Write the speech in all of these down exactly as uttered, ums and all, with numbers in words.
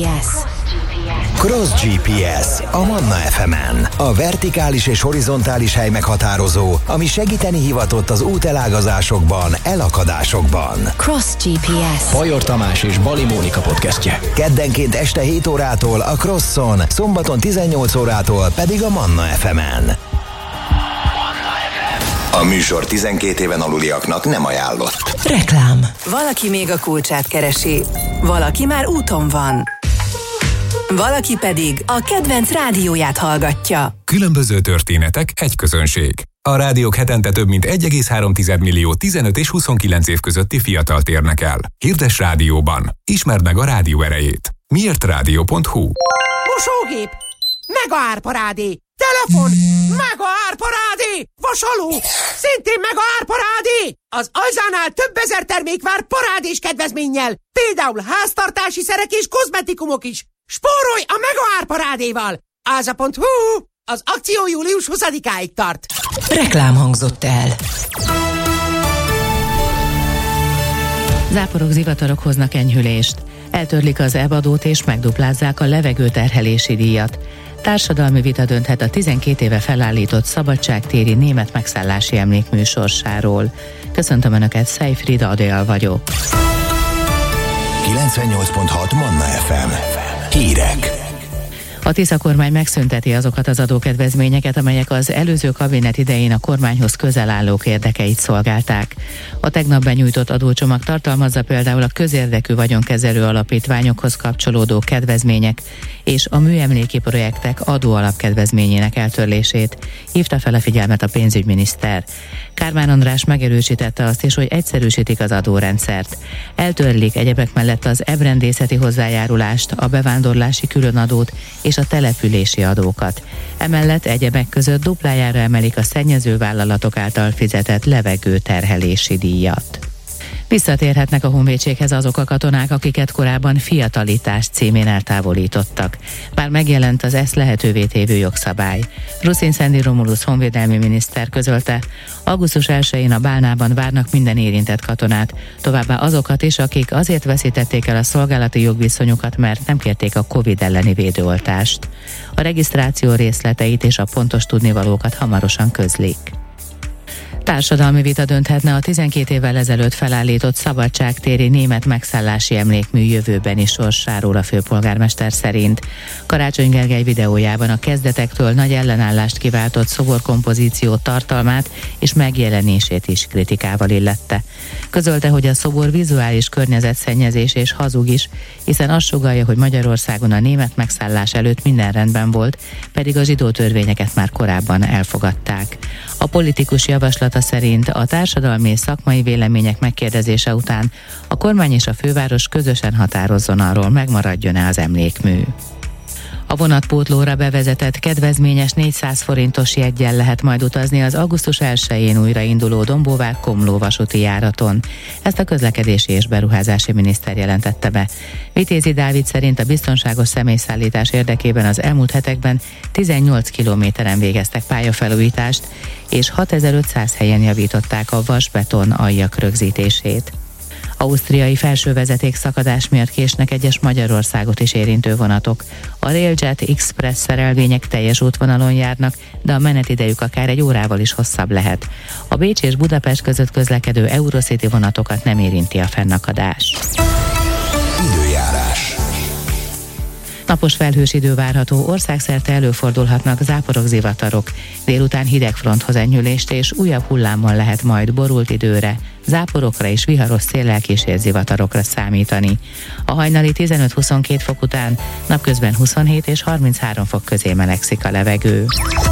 es. Cross gé pé es a Manna ef emen. A vertikális és horizontális hely meghatározó, ami segíteni hivatott az útelágazásokban, elakadásokban. Cross gé pé es. Bajor Tamás és Bali Mónika podcastje. Keddenként este hét órától a Crosson, szombaton tizennyolc órától pedig a Manna ef emen. A műsor tizenkét éven aluliaknak nem ajánlott. Reklám. Valaki még a kulcsát keresi, valaki már úton van, valaki pedig a kedvenc rádióját hallgatja. Különböző történetek, egy közönség. A rádiók hetente több mint egy egész három millió tizenöt és huszonkilenc év közötti fiatalt érnek el. Hirdess rádióban. Ismerd meg a rádió erejét. miért rádió pont hu. Mosógép! Mega árparádé! Telefon! Mega árparádé! Vasaló! Szintén mega árparádé! Az Ajzánál több ezer termék vár parádés kedvezménnyel! Például háztartási szerek és kozmetikumok is! Spórolj a mega árparádéval! áza pont hu. Az akció július huszadikáig tart. Reklám hangzott el. Záporok, zivatarok hoznak enyhülést. Eltörlik az é vé adót és megduplázzák a levegőterhelési díjat. Társadalmi vita dönthet a tizenkét éve felállított szabadságtéri német megszállási emlékmű sorsáról. Köszöntöm Önöket, Szejfrida Adél vagyok. kilencvennyolc pont hat Manna ef em. Hírek. A Tisza kormány megszünteti azokat az adókedvezményeket, amelyek az előző kabinet idején a kormányhoz közel állók érdekeit szolgálták. A tegnap benyújtott adócsomag tartalmazza például a közérdekű vagyonkezelő alapítványokhoz kapcsolódó kedvezmények és a műemléki projektek adóalapkedvezményének eltörlését. Hívta fel a figyelmet a pénzügyminiszter. Kármán András megerősítette azt is, hogy egyszerűsítik az adórendszert. Eltörlik egyebek mellett az ebrendészeti hozzájárulást, a bevándorlási különadót és a települési adókat. Emellett egyebek között duplájára emelik a szennyező vállalatok által fizetett levegőterhelési díjat. Visszatérhetnek a honvédséghez azok a katonák, akiket korábban fiatalitás címén eltávolítottak. Már megjelent az ezt lehetővé tévő jogszabály. Ruszin Szendi Romulusz honvédelmi miniszter közölte, augusztus elsején a Bálnában várnak minden érintett katonát, továbbá azokat is, akik azért veszítették el a szolgálati jogviszonyukat, mert nem kérték a Covid elleni védőoltást. A regisztráció részleteit és a pontos tudnivalókat hamarosan közlik. Társadalmi vita dönthetne a tizenkét évvel ezelőtt felállított szabadságtéri német megszállási emlékmű jövőbeni sorsáról a főpolgármester szerint. Karácsony Gergely videójában a kezdetektől nagy ellenállást kiváltott szoborkompozíció tartalmát és megjelenését is kritikával illette. Közölte, hogy a szobor vizuális környezetszennyezés és hazug is, hiszen azt sugallja, hogy Magyarországon a német megszállás előtt minden rendben volt, pedig a zsidó törvényeket már korábban elfogadták. A politikus javaslata szerint a társadalmi és szakmai vélemények megkérdezése után a kormány és a főváros közösen határozzon arról, megmaradjon-e az emlékmű. A vonatpótlóra bevezetett kedvezményes négyszáz forintos jeggyel lehet majd utazni az augusztus elsején újrainduló Dombóvár-Komló vasúti járaton. Ezt a közlekedési és beruházási miniszter jelentette be. Vitézi Dávid szerint a biztonságos személyszállítás érdekében az elmúlt hetekben tizennyolc kilométeren végeztek pályafelújítást, és hatezer-ötszáz helyen javították a vas-beton aljak rögzítését. Ausztriai felsővezeték szakadás miatt késnek egyes Magyarországot is érintő vonatok. A Railjet Express szerelvények teljes útvonalon járnak, de a menetidejük akár egy órával is hosszabb lehet. A Bécs és Budapest között közlekedő Eurocity vonatokat nem érinti a fennakadás. Időjárás. Napos felhős idő várható, országszerte előfordulhatnak záporok, zivatarok. Délután hidegfronthoz enyhülést és újabb hullámmal lehet majd borult időre, záporokra és viharos széllel kísért zivatarokra számítani. A hajnali tizenöt-huszonkét fok után napközben huszonhét és harminchárom fok közé melegszik a levegő.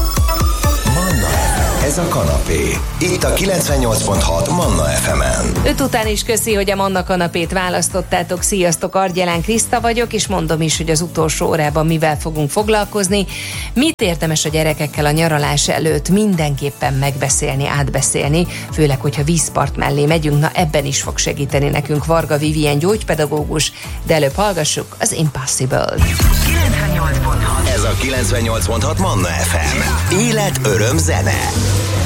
Ez a kanapé. Itt a kilencvennyolc pont hat Manna ef emen. Öt után is köszi, hogy a Manna kanapét választottátok. Sziasztok, Argyelán Kriszta vagyok, és mondom is, hogy az utolsó órában mivel fogunk foglalkozni. Mit érdemes a gyerekekkel a nyaralás előtt mindenképpen megbeszélni, átbeszélni, főleg, hogyha vízpart mellé megyünk, na ebben is fog segíteni nekünk Varga Vivien gyógypedagógus, de előbb hallgassuk az Impossible. Ez a kilencvennyolc pont hat Manna ef em. Élet, öröm, zene.